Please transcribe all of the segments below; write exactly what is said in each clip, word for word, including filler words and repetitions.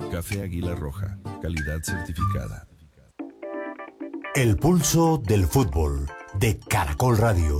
Café Águila Roja, calidad certificada. El pulso del fútbol de Caracol Radio.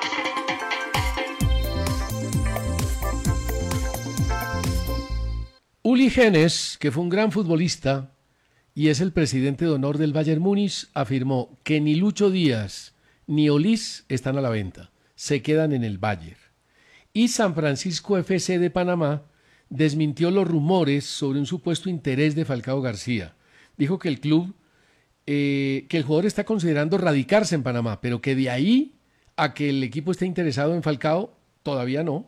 Uli Hoeneß, que fue un gran futbolista y es el presidente de honor del Bayern Múnich, afirmó que ni Lucho Díaz ni Olís están a la venta, se quedan en el Bayern. Y San Francisco F C de Panamá desmintió los rumores sobre un supuesto interés de Falcao García. Dijo que el club, eh, que el jugador está considerando radicarse en Panamá, pero que de ahí a que el equipo esté interesado en Falcao, todavía no,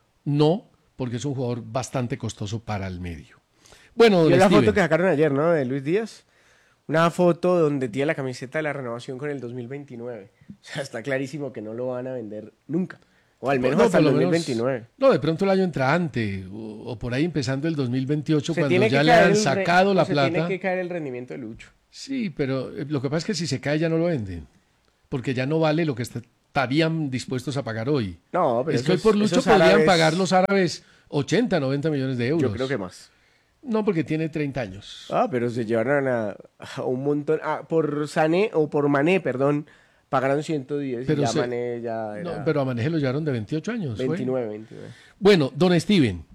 no, porque es un jugador bastante costoso para el medio. Bueno, don Yo la Steven. foto que sacaron ayer, ¿no? De Luis Díaz. Una foto donde tiene la camiseta de la renovación con el dos mil veintinueve. O sea, está clarísimo que no lo van a vender nunca. O al menos No, hasta el por lo dos mil menos- veintinueve. No, de pronto el año entrante, o, o por ahí empezando el dos mil veintiocho, Se cuando tiene ya que le caer han el re- sacado o la se plata. tiene que caer el rendimiento de Lucho. Sí, pero eh, lo que pasa es que si se cae ya no lo venden, porque ya no vale lo que est- estarían dispuestos a pagar hoy. No, pero es que hoy esos- por Lucho esos podrían árabes- pagar los árabes ochenta, noventa millones de euros. Yo creo que más. No, porque tiene treinta años. Ah, pero se llevaron a, a un montón. Ah, por Sané, o por Mané, perdón, pagaron ciento diez Pero y ya se- Mané ya era No, pero a Maneje lo llevaron de veintiocho años. ¿fue? veintinueve, veintinueve. Bueno, don Steven,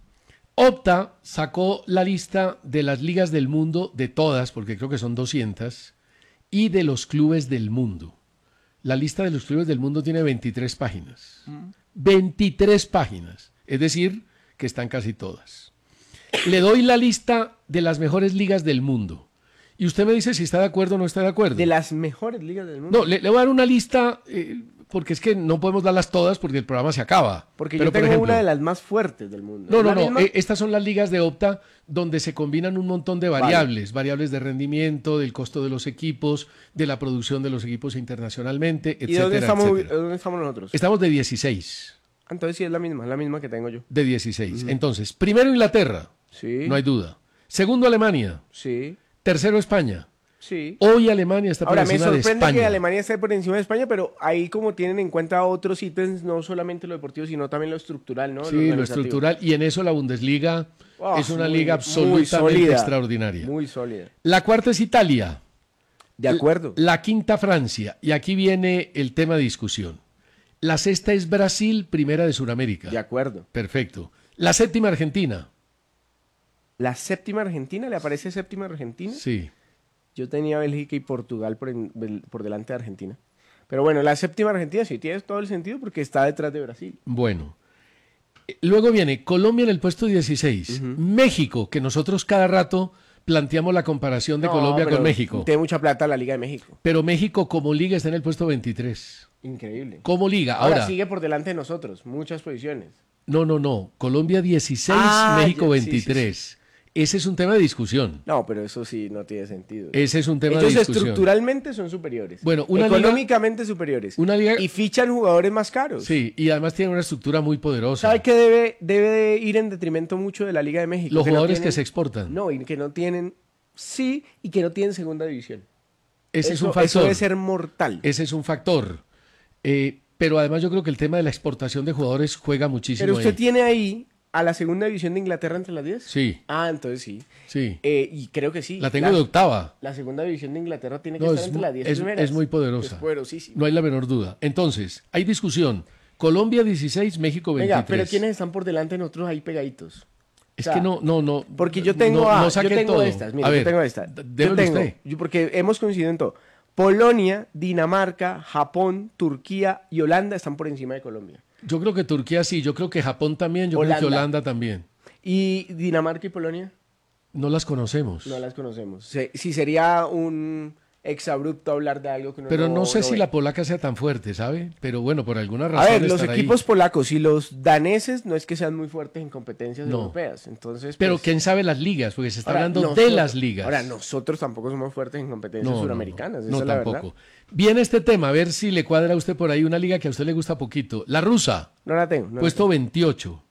Opta sacó la lista de las ligas del mundo, de todas, porque creo que son doscientas, y de los clubes del mundo. La lista de los clubes del mundo tiene veintitrés páginas. veintitrés páginas. Es decir, que están casi todas. Le doy la lista de las mejores ligas del mundo. Y usted me dice si está de acuerdo o no está de acuerdo. De las mejores ligas del mundo. No, le, le voy a dar una lista, eh, porque es que no podemos darlas todas porque el programa se acaba. Porque Pero, yo tengo por ejemplo, una de las más fuertes del mundo. No, no, ¿La no. misma? eh, Estas son las ligas de Opta donde se combinan un montón de variables. Variables de rendimiento, del costo de los equipos, de la producción de los equipos internacionalmente, ¿Y etcétera, dónde estamos, etcétera. dónde estamos nosotros? Estamos de dieciséis. Entonces sí es la misma, es la misma que tengo yo. De dieciséis. Entonces, primero Inglaterra, Sí. no hay duda. Segundo Alemania. Sí, Tercero España. sí. Hoy Alemania está por Ahora, me encima de sorprende España. que Alemania esté por encima de España, pero ahí como tienen en cuenta otros ítems, no solamente lo deportivo, sino también lo estructural, ¿no? Sí, lo organizativo. estructural. Y en eso la Bundesliga Ah, es una muy- liga muy absolutamente sólida, extraordinaria. Muy sólida. La cuarta es Italia. De acuerdo. La quinta Francia. Y aquí viene el tema de discusión. La sexta es Brasil, primera de Sudamérica. De acuerdo. Perfecto. La séptima Argentina. La séptima Argentina, ¿le aparece séptima Argentina? Sí. Yo tenía Bélgica y Portugal por, en- bel- por delante de Argentina. Pero bueno, la séptima Argentina sí tiene todo el sentido porque está detrás de Brasil. Bueno. Eh, Luego viene Colombia en el puesto dieciséis. México, que nosotros cada rato planteamos la comparación de No, Colombia pero con México. Tiene mucha plata la Liga de México. Pero México como liga está en el puesto veintitrés. Increíble. Como liga. Ahora, Ahora, sigue por delante de nosotros, muchas posiciones. no, no, no. Colombia dieciséis, Ah, México ya, sí, sí, veintitrés. Ese es un tema de discusión. No, pero eso sí no tiene sentido. Ese es un tema Ellos de discusión. estructuralmente son superiores. Bueno, una liga- económicamente superiores. Una liga- Y fichan jugadores más caros. Sí, y además tiene una estructura muy poderosa. ¿Sabe qué debe, debe de ir en detrimento mucho de la Liga de México? Los Que no jugadores que tienen- se exportan. No, y que no tienen... Sí, y que no tienen segunda división. Ese es Eso- un factor. Eso debe ser mortal. Ese es un factor. Eh, pero además yo creo que el tema de la exportación de jugadores juega muchísimo Pero usted ahí. tiene ahí a la segunda división de Inglaterra entre las diez. Sí, Ah, entonces sí. sí. Eh, y creo que sí. La tengo de octava. La segunda división de Inglaterra tiene que No, estar es, entre mu- las diez es- primeras. es muy poderosa. Es poderosísima. No hay la menor duda. Entonces, hay discusión. Colombia dieciséis, México veintitrés. Venga, pero ¿quiénes están por delante de nosotros ahí pegaditos? Es o sea, que no, no, no. Porque yo tengo, no, a- no saque yo tengo todo. estas, mira, A ver, yo tengo esta. d- Yo démelo tengo, usted. yo- porque hemos coincidido en todo. Polonia, Dinamarca, Japón, Turquía y Holanda están por encima de Colombia. Yo creo que Turquía sí, yo creo que Japón también, yo creo que Holanda. Holanda también. ¿Y Dinamarca y Polonia? No las conocemos. No las conocemos. Se- Si sería un exabrupto hablar de algo que uno Pero no, sé si ve. la polaca sea tan fuerte, ¿sabe? Pero bueno, por alguna A razón. ver, los estará ahí. equipos polacos y los daneses no es que sean muy fuertes en competencias No. europeas. Entonces, Pero pues, quién sabe las ligas, porque se está ahora, hablando de nosotros- las ligas. Ahora, nosotros tampoco somos fuertes en competencias No, no, suramericanas. No, esa no es la tampoco. verdad. Viene este tema, a ver si le cuadra a usted por ahí una liga que a usted le gusta poquito. La rusa, No la tengo. no la puesto veintiocho.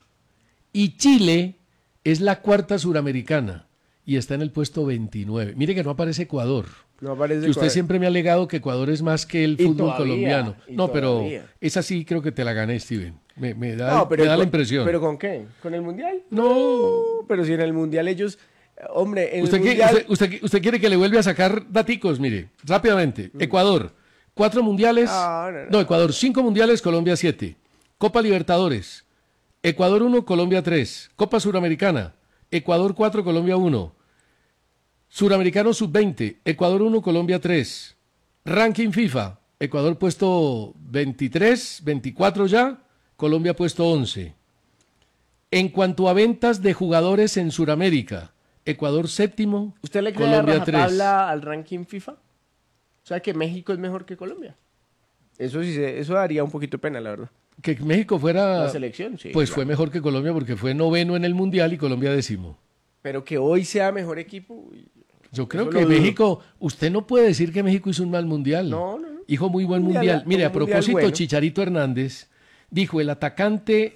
Y Chile es la cuarta suramericana y está en el puesto veintinueve. Mire que no aparece Ecuador. tengo. No aparece Que usted cuál- siempre me ha alegado que Ecuador es más que el Y fútbol todavía, colombiano. y No, pero todavía. esa sí creo que te la gané, Steven. Me, me da, No, pero me da la con- impresión. ¿Pero con qué? ¿Con el Mundial? No. Pero si en el Mundial ellos... Hombre, en ¿Usted, el qui- mundial... usted, usted, usted quiere que le vuelva a sacar daticos? Mire, rápidamente. Ecuador, cuatro mundiales. No, no, no. No, Ecuador, cinco mundiales, Colombia siete. Copa Libertadores. Ecuador uno, Colombia tres. Copa Suramericana. Ecuador cuatro, Colombia uno. Suramericano sub veinte. Ecuador uno, Colombia tres. Ranking FIFA. Ecuador puesto veintitrés, veinticuatro ya. Colombia puesto once. En cuanto a ventas de jugadores en Suramérica, Ecuador séptimo, ¿Usted le cree Colombia a tres. rajatabla al ranking FIFA? O sea, que México es mejor que Colombia. Eso sí, se- eso daría un poquito de pena, la verdad. Que México fuera... La selección, sí. Pues claro. fue mejor que Colombia porque fue noveno en el Mundial y Colombia décimo. Pero que hoy sea mejor equipo... uy, Yo creo Eso que lo dudo. México, usted no puede decir que México hizo un mal Mundial. No, no, no. Hizo muy buen Mundial, Mundial. Mire, a un mundial propósito, bueno. Chicharito Hernández dijo, el atacante,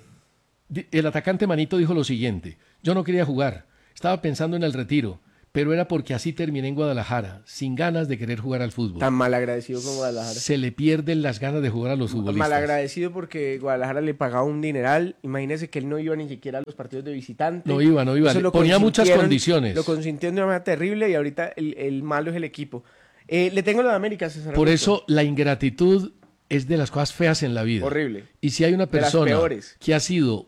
el atacante Manito dijo lo siguiente, yo no quería jugar, estaba pensando en el retiro, pero era porque así terminé en Guadalajara, sin ganas de querer jugar al fútbol. Tan mal agradecido como Guadalajara. Se le pierden las ganas de jugar a los futbolistas. Mal agradecido porque Guadalajara le pagaba un dineral. Imagínese que él no iba ni siquiera a los partidos de visitante. No iba, no iba. Eso Le lo ponía muchas consintieron- condiciones. Lo consintieron de una manera terrible y ahorita el, el malo es el equipo. Eh, le tengo lo de América, César Por Augusto. eso la ingratitud es de las cosas feas en la vida. Horrible. Y si hay una De las persona peores. que ha sido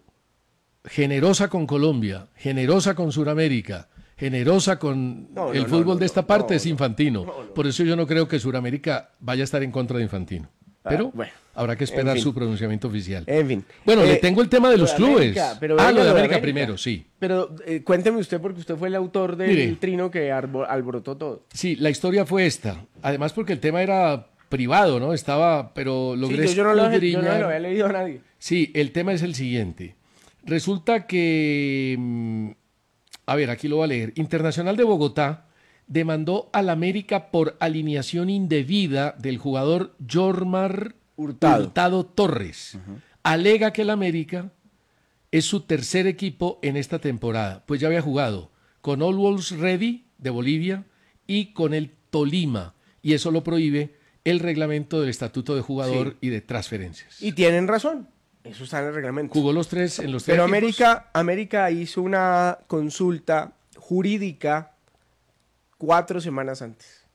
generosa con Colombia, generosa con Sudamérica, generosa con No, el no, fútbol no, no, de esta no, parte, no, es no. Infantino. No, no. Por eso yo no creo que Sudamérica vaya a estar en contra de Infantino. Ah, Pero bueno. habrá que En esperar fin. su pronunciamiento oficial. En fin. Bueno, Eh, le tengo el tema de lo los de clubes. América, pero ah, venga, lo de lo de América América. primero, sí. Pero eh, cuénteme usted porque usted fue el autor del Mire. trino que arbo- alborotó todo. Sí, la historia fue esta. Además porque el tema era privado, ¿no? Estaba, pero Sí, logré yo, yo no lo, yo no escudriñar. lo había leído a nadie. Sí, el tema es el siguiente. Resulta que, mm, a ver, aquí lo voy a leer. Internacional de Bogotá demandó al América por alineación indebida del jugador Jormar Hurtado. Hurtado Torres. Alega que el América es su tercer equipo en esta temporada, pues ya había jugado con All Wolves Ready de Bolivia y con el Tolima, y eso lo prohíbe el reglamento del Estatuto de Jugador Sí. y de Transferencias. Y tienen razón. Eso está en el reglamento. Jugó los tres en los tres Pero equipos. América, América hizo una consulta jurídica cuatro semanas antes.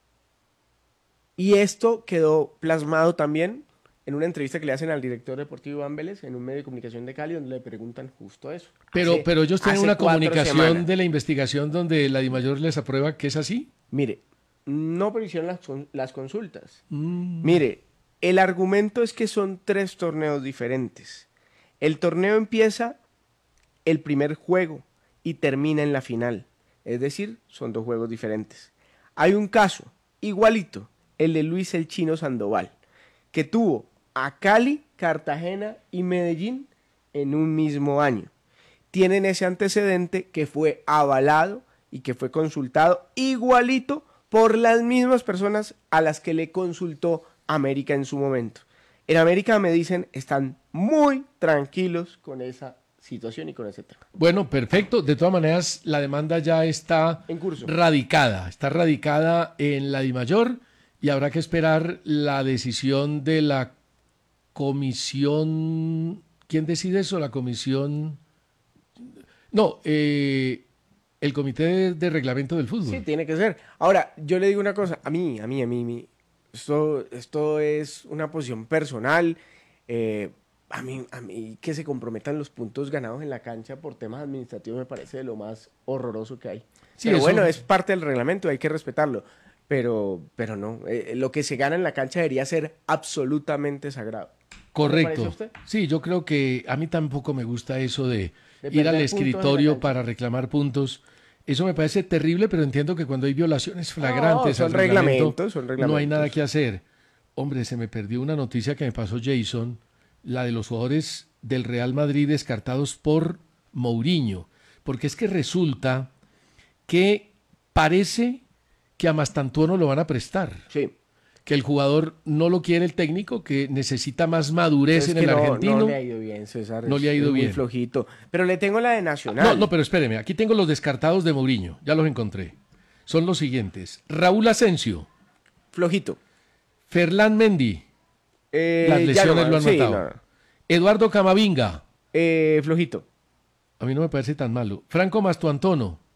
Y esto quedó plasmado también en una entrevista que le hacen al director deportivo Iván Vélez en un medio de comunicación de Cali, donde le preguntan justo eso. Pero, Hace- pero ellos tienen hace una cuatro comunicación semanas. de la investigación donde la DIMAYOR les aprueba que es así. Mire, no pero hicieron las, con- las consultas. Mm. Mire, el argumento es que son tres torneos diferentes. El torneo empieza el primer juego y termina en la final. Es decir, son dos juegos diferentes. Hay un caso igualito, el de Luis el Chino Sandoval, que tuvo a Cali, Cartagena y Medellín en un mismo año. Tienen ese antecedente que fue avalado y que fue consultado igualito por las mismas personas a las que le consultó América en su momento. En América me dicen, están muy tranquilos con esa situación y con ese tema. Bueno, perfecto. De todas maneras, la demanda ya está En curso. radicada. Está radicada en la DIMAYOR y habrá que esperar la decisión de la comisión. ¿Quién decide eso? La comisión. No, eh, el comité de, de reglamento del fútbol. Sí, tiene que ser. Ahora, yo le digo una cosa, a mí, a mí, a mí, a mí, esto, esto es una posición personal. eh, a mí, a mí que se comprometan los puntos ganados en la cancha por temas administrativos me parece de lo más horroroso que hay. Sí, pero eso- bueno, es parte del reglamento, hay que respetarlo. Pero, pero no, eh, lo que se gana en la cancha debería ser absolutamente sagrado. Correcto. parece a usted? Sí, yo creo que a mí tampoco me gusta eso de, De ir al perder puntos en la escritorio cancha. para reclamar puntos. Eso me parece terrible, pero entiendo que cuando hay violaciones flagrantes son al reglamento, reglamentos, son no hay reglamentos. nada que hacer. Hombre, se me perdió una noticia que me pasó Jason, la de los jugadores del Real Madrid descartados por Mourinho, porque es que resulta que parece que a Mastantuono lo van a prestar, Sí. que el jugador no lo quiere el técnico, que necesita más madurez Es en que el no, argentino. no le ha ido bien, César. No es- le ha ido es muy bien. flojito. Pero le tengo la de Nacional. No, no, pero espéreme, aquí tengo los descartados de Mourinho, ya los encontré. Son los siguientes: Raúl Asensio, Flojito. Ferland Mendy, Eh, las ya lesiones no, lo han sí, matado. no, no. Eduardo Camavinga, Eh, flojito. a mí no me parece tan malo. Franco Mastuantono,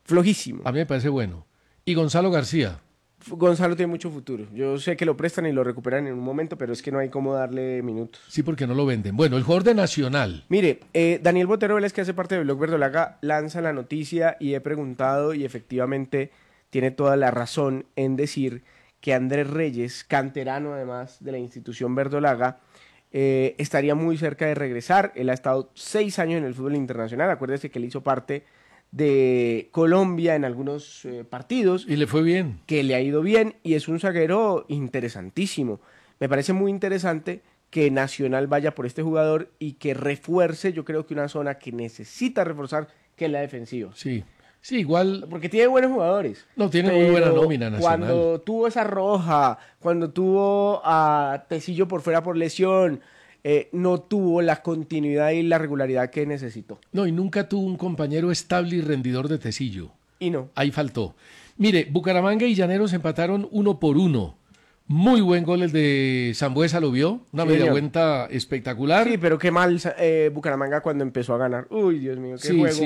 flojísimo. A mí me parece bueno. Y Gonzalo García. Gonzalo tiene mucho futuro. Yo sé que lo prestan y lo recuperan en un momento, pero es que no hay cómo darle minutos. Sí, porque no lo venden. Bueno, el jugador de Nacional. Mire, eh, Daniel Botero Vélez, que hace parte del Blog Verdolaga, lanza la noticia y he preguntado y efectivamente tiene toda la razón en decir que Andrés Reyes, canterano además de la institución verdolaga, eh, estaría muy cerca de regresar. Él ha estado seis años en el fútbol internacional. Acuérdese que él hizo parte de Colombia en algunos eh, partidos. Y le fue bien. Que le ha ido bien y es un zaguero interesantísimo. Me parece muy interesante que Nacional vaya por este jugador y que refuerce, yo creo que una zona que necesita reforzar, que es la defensiva. Sí, sí, igual. Porque tiene buenos jugadores. No, tiene muy buena nómina Nacional. Cuando tuvo esa roja, cuando tuvo a Tecillo por fuera por lesión, Eh, no tuvo la continuidad y la regularidad que necesitó. No, y nunca tuvo un compañero estable y rendidor de Tecillo. Y no. Ahí faltó. Mire, Bucaramanga y Llaneros empataron uno por uno. Muy buen gol el de Sambuesa, ¿lo vio? Una Sí, media señor. vuelta espectacular. Sí, pero qué mal eh, Bucaramanga cuando empezó a ganar. Uy, Dios mío, qué Sí, juego. sí.